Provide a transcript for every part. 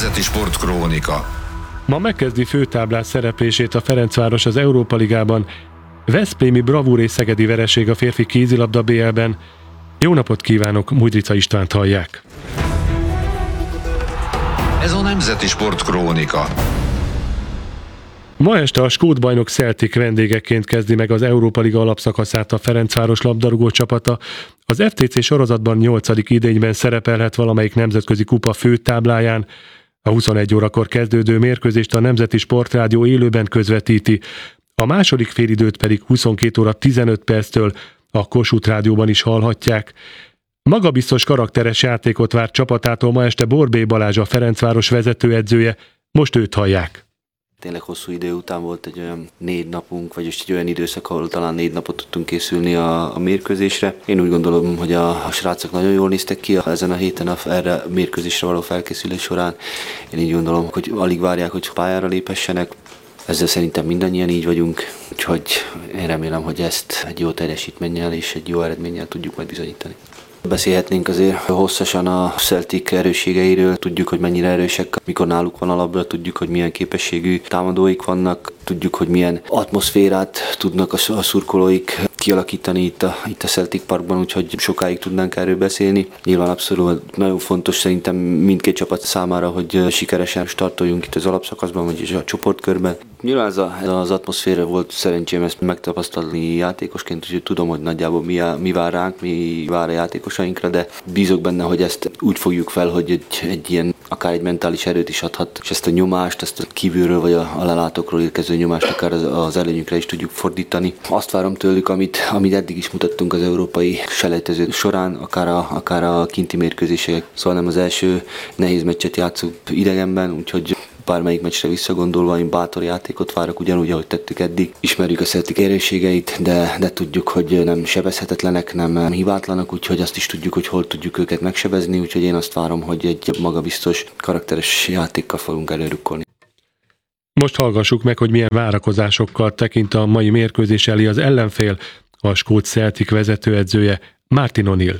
Nemzeti Sportkrónika. Ma megkezdi főtáblás szereplését a Ferencváros az Európa Ligában. Veszprémi bravúr és szegedi vereség a férfi kézilabda BL-ben. Jó napot kívánok, Mújdrica Istvánt hallják. Ez a Nemzeti Sportkrónika. Ma este a skót bajnok Celtic vendégeként kezdi meg az Európa Liga alapszakaszát a Ferencváros labdarúgó csapata. Az FTC sorozatban 8. idényben szerepelhet valamelyik nemzetközi kupa főtábláján. A 21 órakor kezdődő mérkőzést a Nemzeti Sportrádió élőben közvetíti. A második félidőt pedig 22 óra 15 perctől a Kossuth Rádióban is hallhatják. Magabiztos karakteres játékot vár csapatától ma este Borbély Balázs, a Ferencváros vezetőedzője. Most őt hallják. Tényleg hosszú idő után volt egy olyan 4 napunk, vagyis egy olyan időszak, ahol talán 4 napot tudtunk készülni a mérkőzésre. Én úgy gondolom, hogy a srácok nagyon jól néztek ki ezen a héten erre a mérkőzésre való felkészülés során. Én így gondolom, hogy alig várják, hogy pályára léphessenek. Ezzel szerintem mindannyian így vagyunk, úgyhogy én remélem, hogy ezt egy jó teljesítménnyel és egy jó eredménnyel tudjuk majd bizonyítani. Beszélhetnénk azért hosszasan a Celtic erősségeiről, tudjuk, hogy mennyire erősek, mikor náluk van a labda, tudjuk, hogy milyen képességű támadóik vannak, tudjuk, hogy milyen atmoszférát tudnak a szurkolóik kialakítani itt a Celtic Parkban, úgyhogy sokáig tudnánk erről beszélni. Nyilván abszolút nagyon fontos szerintem mindkét csapat számára, hogy sikeresen startoljunk itt az alapszakaszban, vagyis a csoportkörben. Nyilván ez az atmoszféra volt szerencsém ezt megtapasztalni játékosként, úgyhogy tudom, hogy nagyjából mi vár ránk, mi vár a játékosainkra, de bízok benne, hogy ezt úgy fogjuk fel, hogy egy ilyen, akár egy mentális erőt is adhat, és ezt a nyomást, ezt a kívülről vagy a lelátókról érkező nyomást akár az előnyünkre is tudjuk fordítani. Azt várom tőlük, amit eddig is mutattunk az európai selejtező során, akár a kinti mérkőzések. Szóval nem az első nehéz meccset játszunk idegenben, úgyhogy bármelyik meccsre visszagondolva, én bátor játékot várok, ugyanúgy, ahogy tettük eddig. Ismerjük a Celtic erősségeit, de tudjuk, hogy nem sebezhetetlenek, nem hibátlanak, úgyhogy azt is tudjuk, hogy hol tudjuk őket megsebezni, úgyhogy én azt várom, hogy egy magabiztos, karakteres játékkal fogunk előrukkolni. Most hallgassuk meg, hogy milyen várakozásokkal tekint a mai mérkőzés elé az ellenfél, a skót Celtic vezetőedzője Martin O'Neill.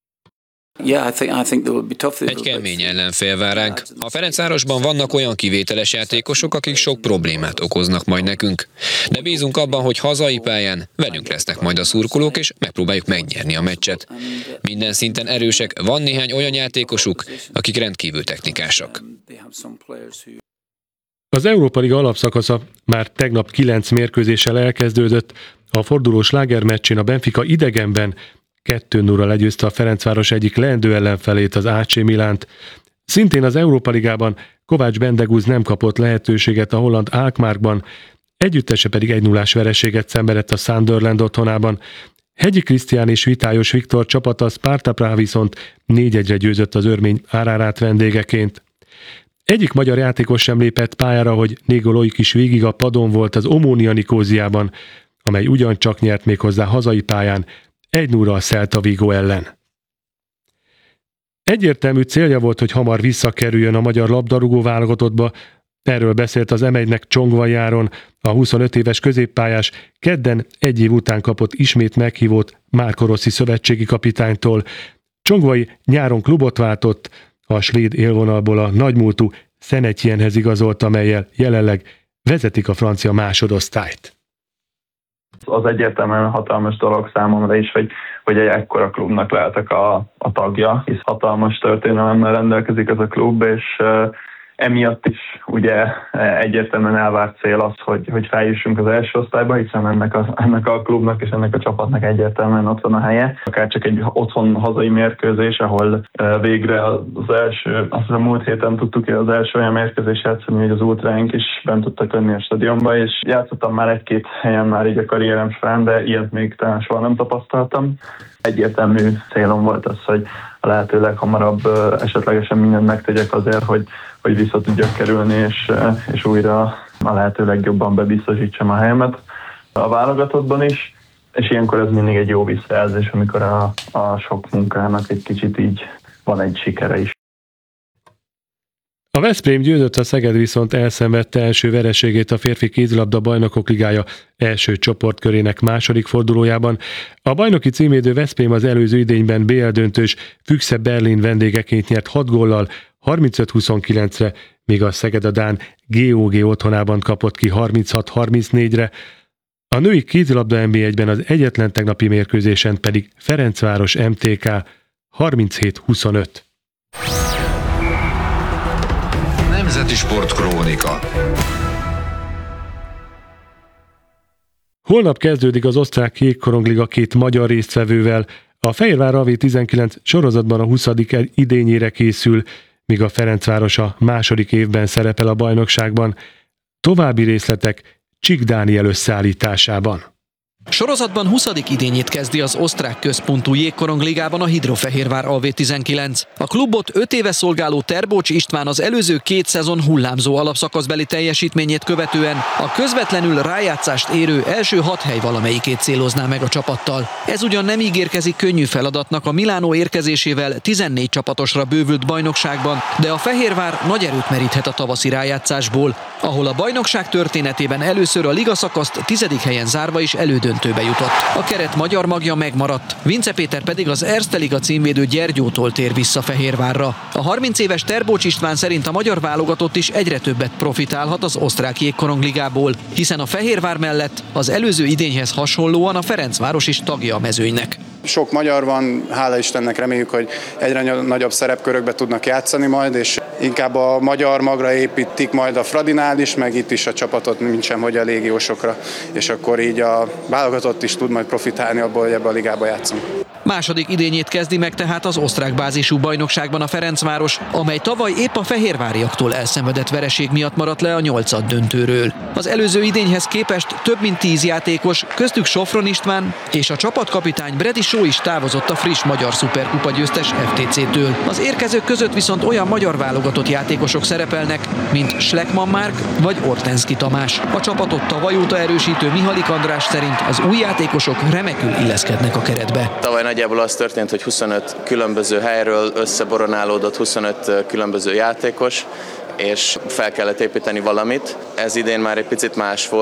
Egy kemény ellenfél vár ránk. A Ferencvárosban vannak olyan kivételes játékosok, akik sok problémát okoznak majd nekünk. De bízunk abban, hogy hazai pályán velünk lesznek majd a szurkolók, és megpróbáljuk megnyerni a meccset. Minden szinten erősek, van néhány olyan játékosuk, akik rendkívül technikásak. Az Európa Liga alapszakasza már tegnap 9 mérkőzéssel elkezdődött. A forduló slágermeccsén a Benfica idegenben 2-0-ra legyőzte a Ferencváros egyik leendő ellenfelét, az AC Milánt. Szintén az Európa Ligában Kovács Bendegúz nem kapott lehetőséget a holland Alkmaarban, együttese pedig 1-0-ás vereséget szenvedett a Sunderland otthonában. Hegyi Krisztián és Vitályos Viktor csapata, a Sparta Prah viszont 4-1-re győzött az örmény Árárát vendégeként. Egyik magyar játékos sem lépett pályára, hogy Négo Loik is végig a padon volt az Omonia Nikóziában, amely ugyancsak nyert méghozzá hazai pályán 1-0 a Celta Vigo ellen. Egyértelmű célja volt, hogy hamar visszakerüljön a magyar labdarúgó válogatottba. Erről beszélt az M1-nek Csongvai Áron, a 25 éves középpályás kedden egy év után kapott ismét meghívót Marco Rossi szövetségi kapitánytól. Csongvai nyáron klubot váltott, a svéd élvonalból a nagymúltú Saint-Étiennehez igazolt, amellyel jelenleg vezetik a francia másodosztályt. Az egyértelműen hatalmas dolog számomra is, hogy egy ekkora klubnak lehetek a tagja, hisz hatalmas történelemmel rendelkezik ez a klub, és emiatt is ugye egyértelműen elvárt cél az, hogy feljussunk az első osztályba, hiszen ennek a klubnak és ennek a csapatnak egyértelműen ott van a helye. Akár csak egy otthon hazai mérkőzés, ahol végre az első, azt hiszem múlt héten tudtuk az első olyan mérkőzést játszani, hogy az ultráink is bent tudtak lenni a stadionba, és játszottam már egy-két helyen már így a karrierem során, de ilyet még talán soha nem tapasztaltam. Egyértelmű célom volt az, hogy a lehető leghamarabb esetlegesen mindent megtegyek azért, hogy vissza tudjak kerülni, és újra a lehető legjobban bebiztosítsam a helyemet a válogatottban is, és ilyenkor ez mindig egy jó visszajelzés, amikor a sok munkának egy kicsit így van egy sikere is. A Veszprém győzött, a Szeged viszont elszenvedte első vereségét a férfi kézilabda bajnokok ligája első csoportkörének második fordulójában. A bajnoki címvédő Veszprém az előző idényben BL döntős Füchse Berlin vendégeként nyert 6 góllal 35-29-re, míg a Szeged a dán GOG otthonában kapott ki 36-34-re. A női kézilabda NB1-ben az egyetlen tegnapi mérkőzésen pedig Ferencváros MTK 37-25. Nemzeti Sportkrónika. Holnap kezdődik az osztrák jégkorongliga 2 magyar résztvevővel. A Fehérvár AV19 sorozatban a 20. idényére készül, míg a Ferencváros a második évben szerepel a bajnokságban. További részletek Csik Dániel összeállításában. Sorozatban 20. idényét kezdi az osztrák központú jégkorongligában a Hidrofehérvár AV19. A klubot 5 éve szolgáló Terbócs István az előző 2 szezon hullámzó alapszakaszbeli teljesítményét követően a közvetlenül rájátszást érő első 6 hely valamelyikét célozná meg a csapattal. Ez ugyan nem ígérkezik könnyű feladatnak a Milánó érkezésével 14 csapatosra bővült bajnokságban, de a Fehérvár nagy erőt meríthet a tavaszi rájátszásból, ahol a bajnokság történetében először a ligaszakaszt 10. helyen zárva is elődöntőbe jutott. A keret magyar magja megmaradt, Vince Péter pedig az Erste Liga címvédő Gyergyótól tér vissza Fehérvárra. A 30 éves Terbócs István szerint a magyar válogatott is egyre többet profitálhat az osztrák jégkorongligából, hiszen a Fehérvár mellett az előző idényhez hasonlóan a Ferencváros is tagja a mezőnynek. Sok magyar van, hála Istennek, reméljük, hogy egyre nagyobb szerepkörökbe tudnak játszani majd, és inkább a magyar magra építik majd a Fradinál is, meg itt is a csapatot, mintsem, hogy a légiósokra, és akkor így a válogatott is tud majd profitálni abból, hogy ebbe a ligába játszunk. Második idényét kezdi meg tehát az osztrák bázisú bajnokságban a Ferencváros, amely tavaly épp a fehérváriaktól elszenvedett vereség miatt maradt le a 8. döntőről. Az előző idényhez képest több mint 10 játékos, köztük Sofron István és a csapatkapitány Bredi Só is távozott a friss magyar szuperkupa győztes FTC-től. Az érkezők között viszont olyan magyar válogatott játékosok szerepelnek, mint Schleckmann Márk vagy Ortenszki Tamás. A csapatot tavaly óta erősítő Mihalik András szerint az új játékosok remekül illeszkednek a keretbe. Tavaly nagyjából az történt, hogy 25 különböző helyről összeboronálódott 25 különböző játékos, és fel kellett építeni valamit. Ez idén már egy picit más volt.